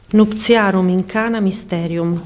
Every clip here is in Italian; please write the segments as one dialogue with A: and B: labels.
A: Nuptiarum in Cana mysterium.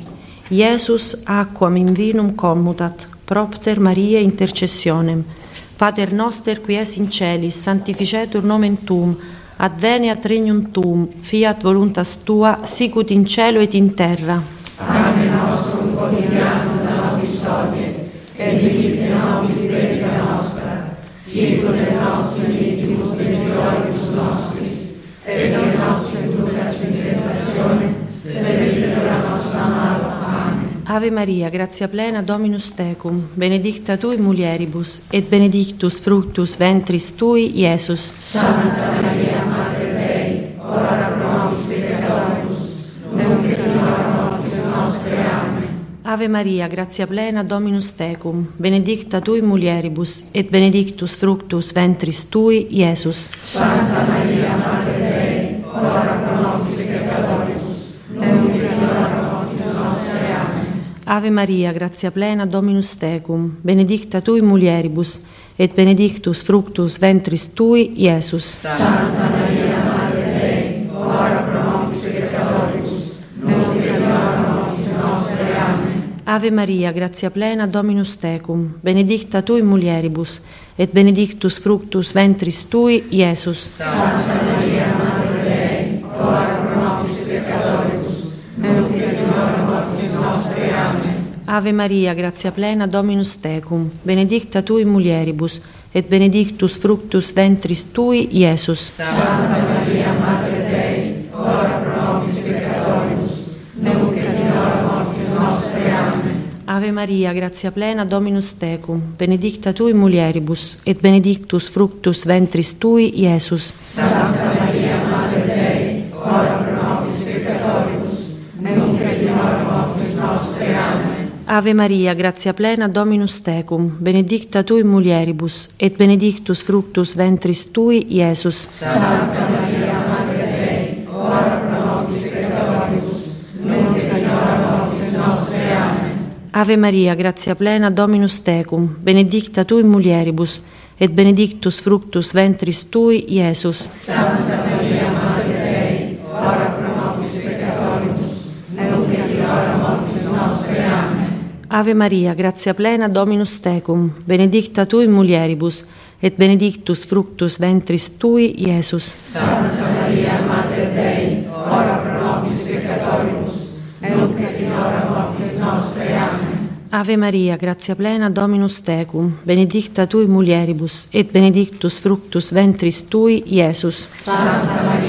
A: Iesus aquam in vinum commutat, propter Mariae intercessionem. Pater noster qui es in celis, sanctificetur nomen tuum, adveniat regnum tuum, fiat voluntas tua, sicut in cielo et in terra.
B: Pane nostrum quotidianum da nobis hodie, et dimitte nobis debita nostra, sicut et nos dimittimus debitoribus nostris, et non nos inducas in tentationem, sed libera nos a malo. Amen.
A: Ave Maria, gratia plena, Dominus tecum, benedicta tui mulieribus, et benedictus fructus ventris tui, Iesus.
B: Santa Maria, Mater Dei, ora pro nobis peccatoribus, nunc et in hora mortis nostre. Amen.
A: Ave Maria, gratia plena, Dominus tecum, benedicta tui mulieribus, et benedictus fructus ventris tui, Iesus.
B: Santa Maria, Mater Dei, ora pro nobis peccatoribus, nunc et in hora mortis nostre. Amen.
A: Ave Maria, gratia plena, Dominus tecum, benedicta tui mulieribus, et benedictus fructus ventris tui, Iesus.
B: Santa Maria, Mater Dei, ora pro nobis peccatoribus, nunc et in hora mortis nostre. Amen.
A: Ave Maria, gratia plena, Dominus tecum, benedicta tui mulieribus, et benedictus fructus ventris tui, Iesus.
B: Santa Maria, Mater Dei, ora pro nobis peccatoribus, nunc et in hora mortis nostre. Amen.
A: Ave Maria, gratia plena, Dominus tecum, benedicta tui mulieribus, et benedictus fructus ventris tui, Iesus.
B: Santa Maria, Mater Dei, ora pro nobis peccatoribus, nunc et in hora mortis nostre. Amen.
A: Ave Maria, gratia plena, Dominus tecum, benedicta tui mulieribus, et benedictus fructus ventris tui, Iesus.
B: Santa Maria, Mater Dei, ora pro nobis peccatoribus, nunc et in hora mortis nostre. Amen.
A: Ave Maria, gratia plena, Dominus tecum, benedicta tui mulieribus, et benedictus fructus ventris tui, Iesus.
B: Santa Maria, Mater Dei, ora pro nobis peccatoribus, nunc et in hora mortis nostre. Amen.
A: Ave Maria, gratia plena, Dominus tecum, benedicta tui mulieribus, et benedictus fructus ventris tui, Iesus.
B: Santa Maria, Mater Dei, ora pro nobis peccatoribus, nunc et in hora mortis nostre. Amen.
A: Ave Maria, gratia plena, Dominus tecum, benedicta tui mulieribus, et benedictus fructus ventris tui, Iesus.
B: Santa Maria, Mater Dei, ora pro nobis peccatoribus, nunc et in hora mortis nostre. Amen.
A: Ave Maria, gratia plena, Dominus tecum, benedicta tui mulieribus, et benedictus fructus ventris tui, Iesus.
B: Santa Maria,